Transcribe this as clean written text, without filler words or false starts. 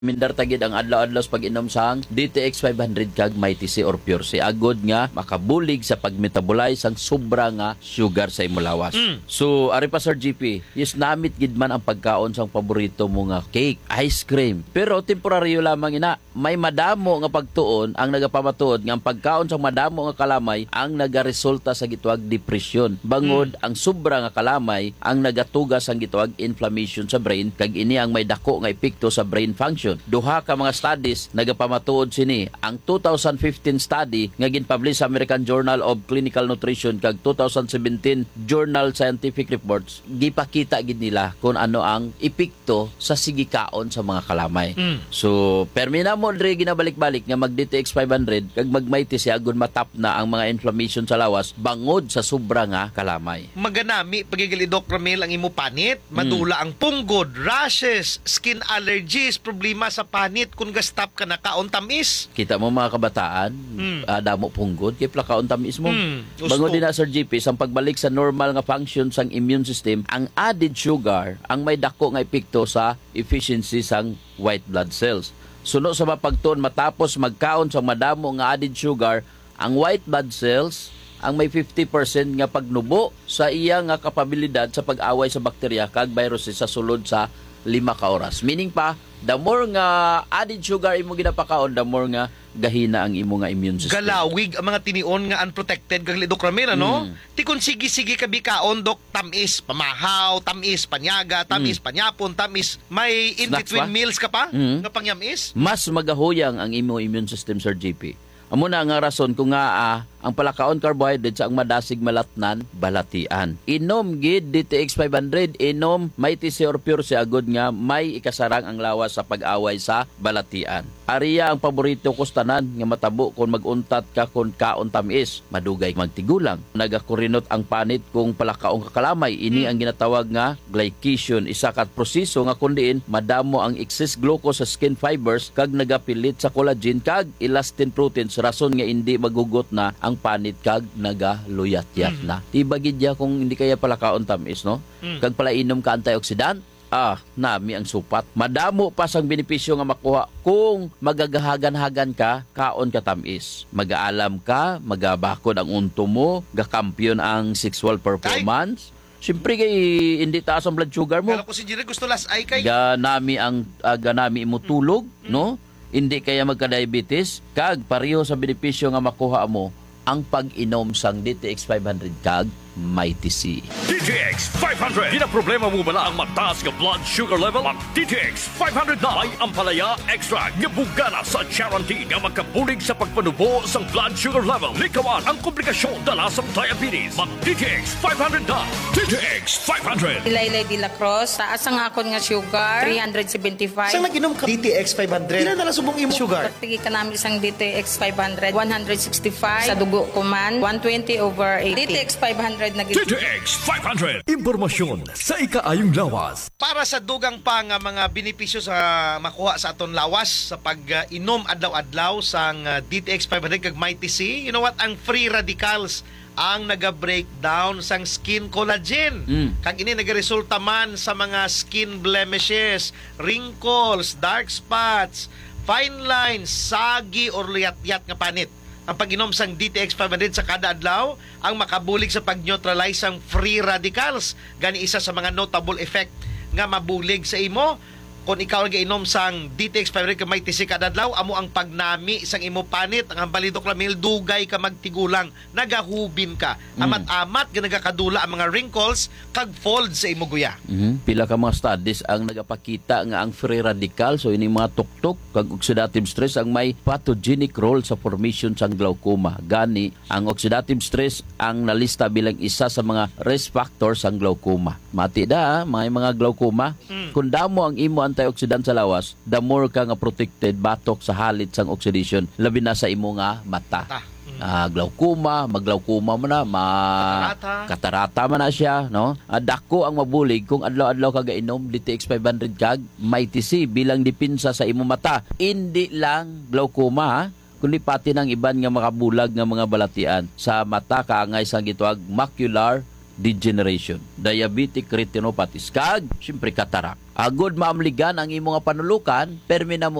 Mindar tagid ang adlaw-adlaw sa pag-inom sang DTX 500 kag Mighty C or Pure C. Agod nga makabulig sa pag-metabolize ang sobra nga sugar sa imong lawas. So, ari pa Sir GP, yes namit gid man ang pagkaon sang paborito mo nga cake, ice cream. Pero temporaryo lamang ina. May madamo nga pagtuon ang nagapamatuod nga ang pagkaon sang madamo nga kalamay ang nagaresulta sa gituwag depresyon. Bangod ang sobra nga kalamay ang nagatugas ang gituwag inflammation sa brain kag ini ang may dako nga epekto sa brain function. Duha ka mga studies nagapamatuod sini. Ang 2015 study nga ginpublish sa American Journal of Clinical Nutrition kag 2017 Journal Scientific Reports, gipakita gid nila kung ano ang epekto sa sigikaon sa mga kalamay. So, permina mo dre ginabalik-balik nga mag DTX 500 kag mag Mighty C agon matap na ang mga inflammation sa lawas bangod sa sobra nga kalamay. Maganami pagigili Doc Ramil ang imo panit, madula ang punggod, rashes, skin allergies, problema sa panit kung gastap ka na kaon tamis. Kita mo mga kabataan, damo punggod kay plakaon tamis mo. Bangod din na Sir GP sang pagbalik sa normal nga function sang immune system, ang added sugar ang may dako nga epekto sa efficiency sang white blood cells. Suno sa mapagtuon matapos magkaon sang madamo nga added sugar, ang white blood cells ang may 50% nga pagnubo sa iya nga kapabilidad sa pag-away sa bakterya kag viruses sa sulod sa 5 ka oras. Meaning pa, the more nga added sugar imo ginapakaon, the more nga gahina ang imo nga immune system. Galawig ang mga tinion nga unprotected kag Doc Ramil, ano? Ti kun sige-sige ka bikaon, Doc, tamis, pamahaw, tamis, panyaga, tamis, panyapon, tamis, may in-between meals ka pa nga pangyamis? Mas magahuyang ang imo immune system, Sir JP. Amo na nga rason kung nga ang palakaon carbohydrates ang madasig malatnan balatian. Inom gid DTX 500, inom Mighty C or Pure C agod nga may ikasarang ang lawas sa pag-away sa balatian. Ariya ang paborito ko tanan nga matabo kung maguntat ka kung kaon tamis, madugay magtigulang. Nagakurinot ang panit kung palakaon kakalamay. Ini ang ginatawag nga glycation, isa kat proseso nga kundiin madamo ang excess glucose sa skin fibers kag nagapilit sa collagen kag elastin proteins rason nga hindi magugot na ang panit kag nagaluyat-yat na. Tibagid ya kung hindi kaya pala kaon tamis, no? Kag pala inom ka antioxidant, nami ang supat. Madamo pa sang benepisyo nga makuha kung magagahagan-hagan ka, kaon ka tamis. Mag-aalam ka, magabakod ang unto mo, gakampyon ang sexual performance. Siyempre kay hindi taas ang blood sugar mo. Kala ko si Jire gusto las ay kay. Ganami mo tulog, no? Hindi kaya magka-diabetes, kag pareho sa benepisyo nga makuha mo ang pag-inom sang DTX 500 kag Mighty C. DTX 500. Di na problema mo bala ang mataas nga blood sugar level? Ang DTX 500 na ay ampalaya extra nga bugana sa guarantee nga magkabulig sa pagpanubo sang blood sugar level. Likawan ang komplikasyon dala sa diabetes. Mag DTX 500 na. DTX 500. Ilaylay de la Cruz, taas ang akon nga sugar, 375. Sang nag-inom ka DTX 500? Ilan na subong imo sugar? Pagtigi ka namin isang DTX 500, 165. Sa dugo ko man, 120/80. DTX 500 na DTX 500. Impormasyon sa ikaayong lawas. Para sa dugang pa nga mga benepisyo sa makuha sa aton lawas sa pag-inom adlaw-adlaw sang DTX 500 kag Mighty C, you know what? Ang free radicals ang naga-breakdown sang skin collagen. Kag ini nagaresulta man sa mga skin blemishes, wrinkles, dark spots, fine lines, sagi or luyat-yat nga panit. Ang pag-inom sang DTX 500 sa kada adlaw ang makabulig sa pag-neutralize ang free radicals. Gani isa sa mga notable effect nga mabulig sa imo kung ikaw nag-inom sang DTX 500 ka Mighty C kada adlaw, amo ang pagnami sang imo panit, ang balidok lamil dugay ka magtigulang, nagahubin ka. Amat-amat nga nagakadula ang mga wrinkles kag folds sa imo guya. Pila ka mga studies ang nagapakita nga ang free radical, so ini mga tuktok kag oxidative stress ang may pathogenic role sa formation sang glaucoma. Gani ang oxidative stress ang nalista bilang isa sa mga risk factors sang glaucoma. Mati da may mga glaucoma. Kung damo ang imo antioxidant sa lawas, the more ka nga protected batok sa halit sang oxidation, labi na sa imo nga mata. Glaucoma, maglaukoma mo na, katarata man na siya, no? Dako ang mabulig kung adlaw-adlaw ka gainom DTX 500 kag Mighty C bilang dipinsa sa imo mata. Hindi lang glaucoma, kundi pati ng iban nga makabulag nga mga balatian sa mata kaangay sang gituag macular degeneration, diabetic retinopathy, kag siyempre katarak. Agod maamligan ang imo nga panulukan, permi na mo